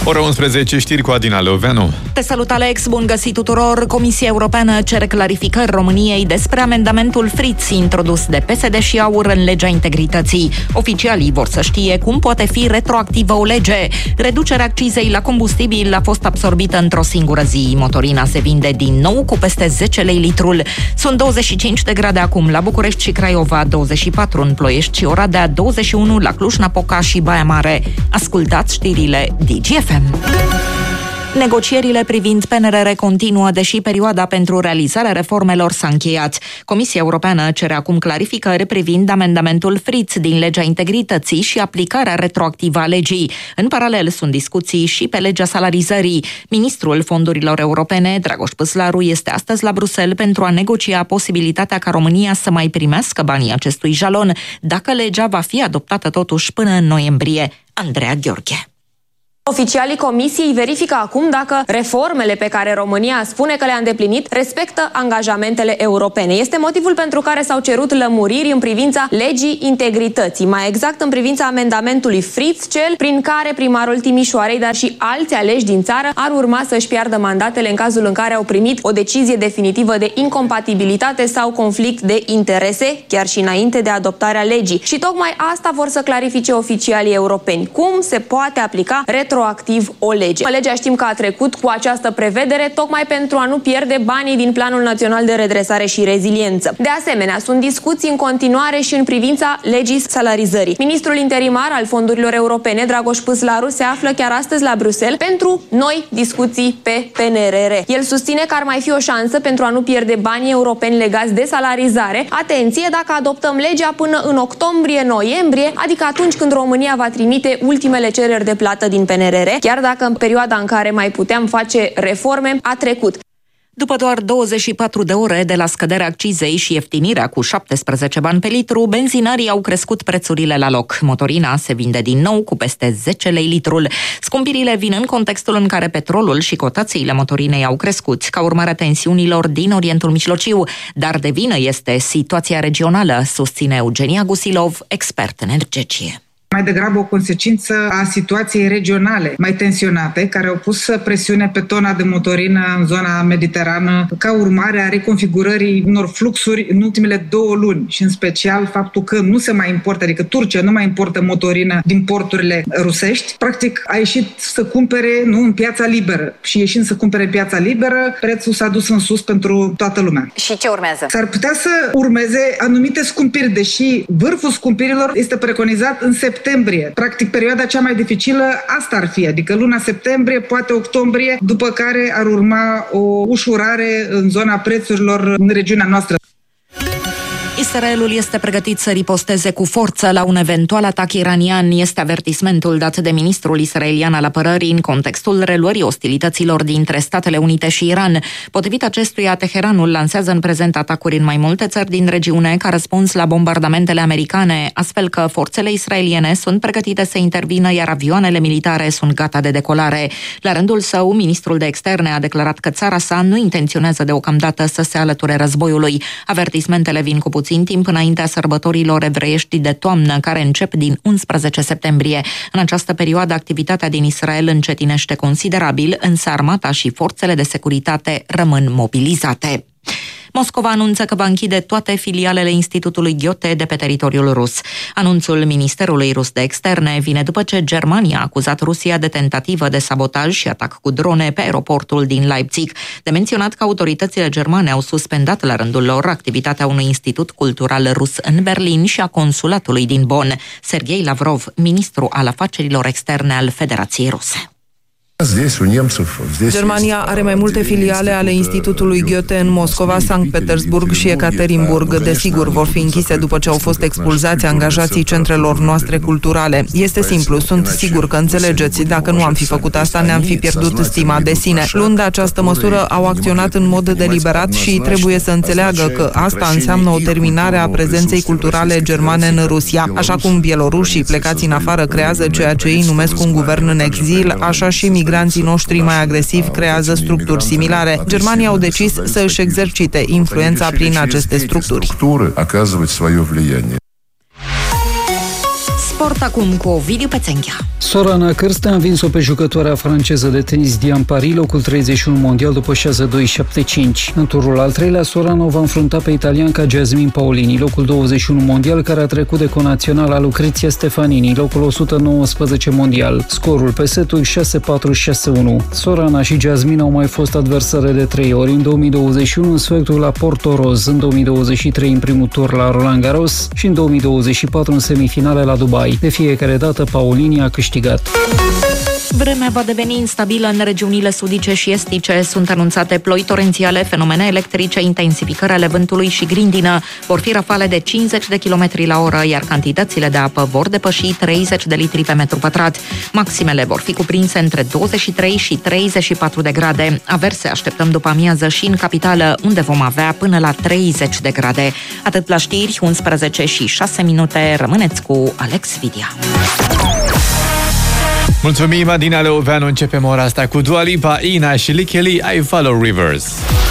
Ora 11, știri cu Adina Leoveanu. Te salut, Alex, bun găsit tuturor. Comisia Europeană cere clarificări României despre amendamentul Fritz introdus de PSD și AUR în legea integrității. Oficialii vor să știe cum poate fi retroactivă o lege. Reducerea accizei la combustibil a fost absorbită într-o singură zi. Motorina se vinde din nou cu peste 10 lei litrul. Sunt 25 de grade acum la București și Craiova, 24 în Ploiești și Oradea, 21 la Cluj-Napoca și Baia Mare. Ascultați știrile DGFM. Negocierile privind PNRR continuă, deși perioada pentru realizarea reformelor s-a încheiat. Comisia Europeană cere acum clarificări privind amendamentul Fritz din legea integrității și aplicarea retroactivă a legii. În paralel sunt discuții și pe legea salarizării. Ministrul Fondurilor Europene, Dragoș Păslaru, este astăzi la Bruxelles pentru a negocia posibilitatea ca România să mai primească banii acestui jalon, dacă legea va fi adoptată totuși până în noiembrie. Andreea Gheorghe. Oficialii Comisiei verifică acum dacă reformele pe care România spune că le-a îndeplinit respectă angajamentele europene. Este motivul pentru care s-au cerut lămuriri în privința legii integrității, mai exact în privința amendamentului Fritz, cel prin care primarul Timișoarei, dar și alți aleși din țară ar urma să-și piardă mandatele în cazul în care au primit o decizie definitivă de incompatibilitate sau conflict de interese, chiar și înainte de adoptarea legii. Și tocmai asta vor să clarifice oficialii europeni. Cum se poate aplica retroactiv o lege. Legea știm că a trecut cu această prevedere tocmai pentru a nu pierde banii din Planul Național de Redresare și Reziliență. De asemenea, sunt discuții în continuare și în privința legii salarizării. Ministrul interimar al fondurilor europene, Dragoș Păslaru, se află chiar astăzi la Bruxelles pentru noi discuții pe PNRR. El susține că ar mai fi o șansă pentru a nu pierde banii europeni legați de salarizare. Atenție, dacă adoptăm legea până în octombrie-noiembrie, adică atunci când România va trimite ultimele cereri de plată din PNRR, chiar dacă în perioada în care mai puteam face reforme a trecut. După doar 24 de ore de la scăderea accizei și ieftinirea cu 17 bani pe litru, benzinarii au crescut prețurile la loc. Motorina se vinde din nou cu peste 10 lei litrul. Scumpirile vin în contextul în care petrolul și cotațiile motorinei au crescut, ca urmare a tensiunilor din Orientul Mijlociu. Dar de vină este situația regională, susține Eugenia Gusilov, expert în energie. Mai degrabă o consecință a situației regionale mai tensionate, care au pus presiune pe tona de motorină în zona mediterană, ca urmare a reconfigurării unor fluxuri în ultimele 2 luni și în special faptul că nu se mai importă, adică Turcia nu mai importă motorină din porturile rusești. Practic a ieșit să cumpere în piața liberă și ieșind să cumpere în piața liberă, prețul s-a dus în sus pentru toată lumea. Și ce urmează? S-ar putea să urmeze anumite scumpiri, deși vârful scumpirilor este preconizat în septembrie. Practic, perioada cea mai dificilă asta ar fi, adică luna septembrie, poate octombrie, după care ar urma o ușurare în zona prețurilor în regiunea noastră. Israelul este pregătit să riposteze cu forță la un eventual atac iranian, este avertismentul dat de ministrul israelian al apărării în contextul reluării ostilităților dintre Statele Unite și Iran. Potrivit acestuia, Teheranul lansează în prezent atacuri în mai multe țări din regiune ca răspuns la bombardamentele americane, astfel că forțele israeliene sunt pregătite să intervină, iar avioanele militare sunt gata de decolare. La rândul său, ministrul de externe a declarat că țara sa nu intenționează deocamdată să se alăture războiului. Avertismentele vin cu puțin timp înaintea sărbătorilor evreiești de toamnă, care încep din 11 septembrie. În această perioadă, activitatea din Israel încetinește considerabil, însă armata și forțele de securitate rămân mobilizate. Moscova anunță că va închide toate filialele Institutului Goethe de pe teritoriul rus. Anunțul Ministerului Rus de Externe vine după ce Germania a acuzat Rusia de tentativă de sabotaj și atac cu drone pe aeroportul din Leipzig. De menționat că autoritățile germane au suspendat la rândul lor activitatea unui institut cultural rus în Berlin și a consulatului din Bonn. Sergei Lavrov, ministru al afacerilor externe al Federației Ruse. Germania are mai multe filiale ale Institutului Goethe în Moscova, Sankt Petersburg și Ekaterinburg. Desigur, vor fi închise după ce au fost expulzați angajații centrelor noastre culturale. Este simplu, sunt sigur că înțelegeți. Dacă nu am fi făcut asta, ne-am fi pierdut stima de sine. Luând această măsură, au acționat în mod deliberat și trebuie să înțeleagă că asta înseamnă o terminare a prezenței culturale germane în Rusia. Așa cum bielorușii plecați în afară creează ceea ce ei numesc un guvern în exil, așa și migranții noștri mai agresivi creează structuri similare. Germanii au decis să își exercite influența prin aceste structuri. Sport acum cu Ovidiu Pețenchea. Sorana Cîrstea a învins-o pe jucătoarea franceză de tenis Diane Paris, locul 31 mondial după 6-2-7-5. În turul al treilea, Sorana o va înfrunta pe italianca Jasmine Paolini, locul 21 mondial, care a trecut de conaționala Lucrezia Stefanini, locul 119 mondial. Scorul pe seturi 6-4-6-1. Sorana și Jasmine au mai fost adversare de 3 ori, în 2021 în sfertul la Portoroz, în 2023 în primul tur la Roland Garros și în 2024 în semifinale la Dubai. De fiecare dată Paolini a câștigat. Vremea va deveni instabilă în regiunile sudice și estice. Sunt anunțate ploi torențiale, fenomene electrice, intensificări ale vântului și grindină. Vor fi rafale de 50 de km la oră, iar cantitățile de apă vor depăși 30 de litri pe metru pătrat. Maximele vor fi cuprinse între 23 și 34 de grade. Averse așteptăm după amiază și în capitală, unde vom avea până la 30 de grade. Atât la știri, 11 și 6 minute. Rămâneți cu Alex Vidia. Mulțumim, Adina Leoveanu. Începem ora asta cu Dua Lipa, Ina și Licheli, I Follow Rivers.